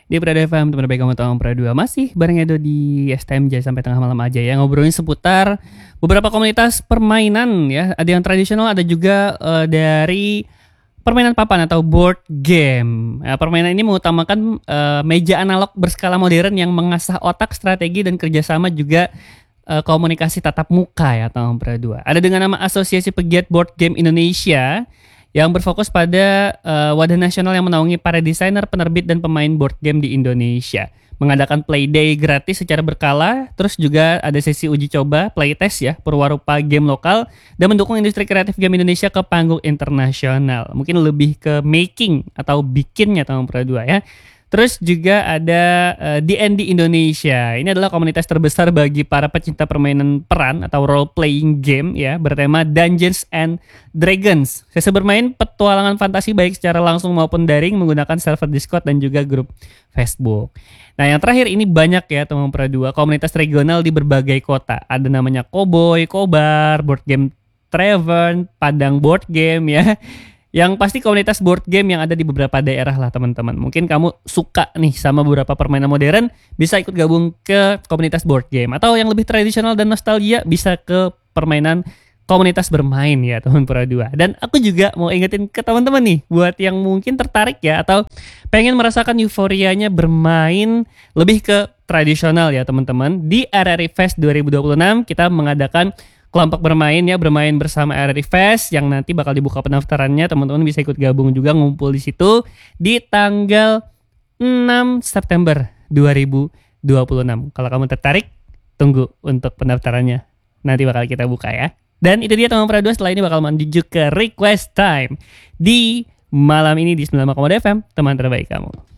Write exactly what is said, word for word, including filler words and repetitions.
Di Prada F M, teman baik kamu tahun Prada dua. Masih bareng Edo di S T M J sampai tengah malam aja ya. Ngobrolin seputar beberapa komunitas permainan ya. Ada yang tradisional, ada juga uh, dari permainan papan atau board game. Nah, permainan ini mengutamakan uh, meja analog berskala modern yang mengasah otak, strategi, dan kerjasama juga uh, komunikasi tatap muka ya tahun Prada dua. Ada dengan nama Asosiasi Pegiat Board Game Indonesia yang berfokus pada uh, wadah nasional yang menaungi para desainer, penerbit, dan pemain board game di Indonesia. Mengadakan playday gratis secara berkala, terus juga ada sesi uji coba, playtest ya, perwarupa game lokal, dan mendukung industri kreatif game Indonesia ke panggung internasional. Mungkin lebih ke making atau bikinnya tahun Prada dua ya. Terus juga ada uh, D and D Indonesia. Ini adalah komunitas terbesar bagi para pecinta permainan peran atau role playing game ya, bertema Dungeons and Dragons. Sesi bermain petualangan fantasi baik secara langsung maupun daring menggunakan server Discord dan juga grup Facebook. Nah, yang terakhir ini banyak ya teman Prada dua, komunitas regional di berbagai kota. Ada namanya Koboy, Kobar, Board Game Tavern, Padang Board Game ya. Yang pasti komunitas board game yang ada di beberapa daerah lah teman-teman. Mungkin kamu suka nih sama beberapa permainan modern, bisa ikut gabung ke komunitas board game. Atau yang lebih tradisional dan nostalgia, bisa ke permainan komunitas bermain ya teman Prada dua. Dan aku juga mau ingetin ke teman-teman nih, buat yang mungkin tertarik ya, atau pengen merasakan euforianya bermain lebih ke tradisional ya teman-teman. Di R R I Fest dua ribu dua puluh enam kita mengadakan kelompok bermain ya, bermain bersama R R I Fest yang nanti bakal dibuka pendaftarannya. Teman-teman bisa ikut gabung juga, ngumpul di situ di tanggal enam September dua ribu dua puluh enam. Kalau kamu tertarik, tunggu untuk pendaftarannya. Nanti bakal kita buka ya. Dan itu dia teman Prada dua, setelah ini bakal menuju ke request time di malam ini di sembilan puluh lima koma dua F M, teman terbaik kamu.